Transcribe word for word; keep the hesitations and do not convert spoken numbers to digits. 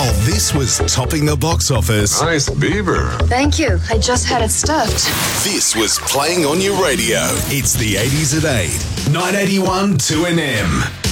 While this was topping the box office, Nice beaver. Thank you. I just had it stuffed. this was playing on your radio. It's the eighties at eight. nine eighty-one two N M.